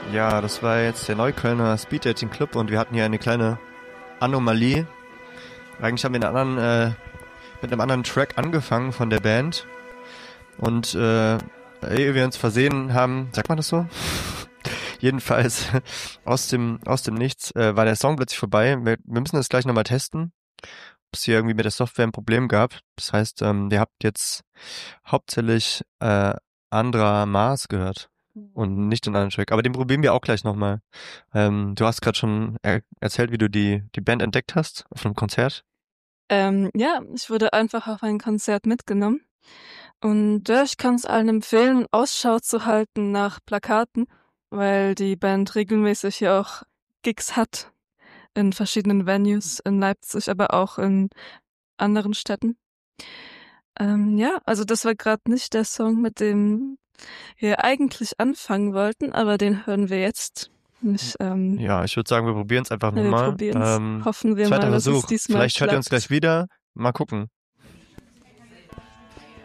Ja, das war jetzt der Neuköllner Speed Dating Club und wir hatten hier eine kleine Anomalie. Eigentlich haben wir mit einem anderen Track angefangen von der Band und ehe wir uns versehen haben, sagt man das so? Jedenfalls aus dem Nichts war der Song plötzlich vorbei. Wir müssen das gleich nochmal testen, ob es hier irgendwie mit der Software ein Problem gab. Das heißt, ihr habt jetzt hauptsächlich Andra Mars gehört und nicht den anderen Track. Aber den probieren wir auch gleich nochmal. Du hast gerade schon erzählt, wie du die Band entdeckt hast auf einem Konzert. Ja, ich wurde einfach auf ein Konzert mitgenommen. Und ja, ich kann es allen empfehlen, Ausschau zu halten nach Plakaten, weil die Band regelmäßig hier auch Gigs hat in verschiedenen Venues in Leipzig, aber auch in anderen Städten. Ja, also das war gerade nicht der Song, mit dem wir eigentlich anfangen wollten, aber den hören wir jetzt. Ja, ich würde sagen, wir probieren es einfach Wir nochmal. probieren's. Hoffen wir Zweiter mal, dass es Versuch. diesmal Vielleicht hört ihr uns klappt. gleich wieder. Mal gucken.